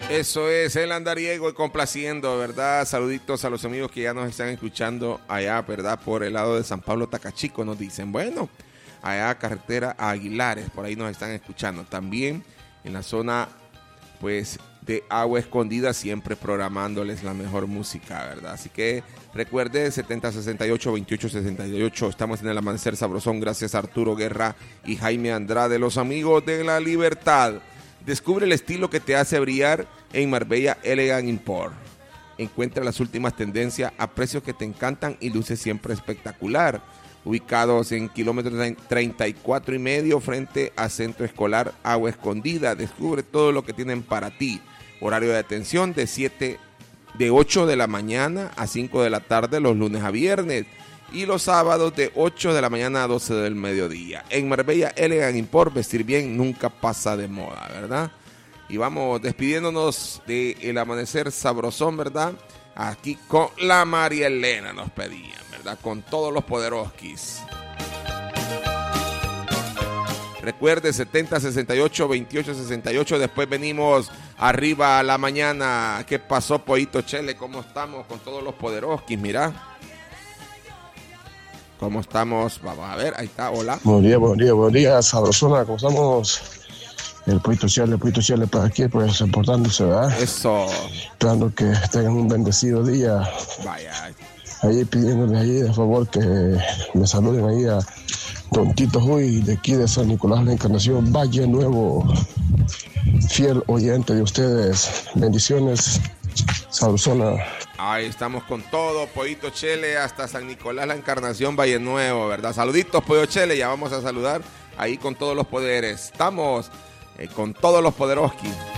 Eso es el andariego y complaciendo, ¿verdad? Saluditos a los amigos que ya nos están escuchando allá, ¿verdad? Por el lado de San Pablo Tacachico nos dicen, bueno, allá carretera a Aguilares, por ahí nos están escuchando. También en la zona, pues, de Agua Escondida, siempre programándoles la mejor música, ¿verdad? Así que recuerde, 7068-2868, estamos en el Amanecer Sabrosón, gracias a Arturo Guerra y Jaime Andrade, los amigos de la Libertad. Descubre el estilo que te hace brillar en Marbella Elegant Import. Encuentra las últimas tendencias a precios que te encantan y luce siempre espectacular. Ubicados en kilómetro 34 y medio frente a Centro Escolar Agua Escondida. Descubre todo lo que tienen para ti. Horario de atención de 8 de la mañana a 5 de la tarde los lunes a viernes. Y los sábados de 8 de la mañana a 12 del mediodía. En Marbella Elegant Import, vestir bien nunca pasa de moda, ¿verdad? Y vamos despidiéndonos del Amanecer Sabrosón, ¿verdad? Aquí con la María Elena nos pedían, ¿verdad? Con todos los poderoskis. Recuerde, 7068-2868. Después venimos arriba a la mañana. ¿Qué pasó, Pollito Chele? ¿Cómo estamos con todos los poderoskis? Mira. ¿Cómo estamos? Vamos a ver, ahí está, hola. Buenos días, sabrosona, ¿cómo estamos? El Pollito Chele por aquí, pues reportándose, ¿verdad? Eso. Esperando que tengan un bendecido día. Vaya. Ahí pidiéndole ahí, de favor, que me saluden ahí a Don Tito Huy, de aquí de San Nicolás la Encarnación, Valle Nuevo. Fiel oyente de ustedes. Bendiciones, sabrosona. Ahí estamos con todo, Pollito Chele, hasta San Nicolás la Encarnación, Valle Nuevo, ¿verdad? Saluditos, Pollo Chele, ya vamos a saludar ahí con todos los poderes. Estamos con todos los poderoskis.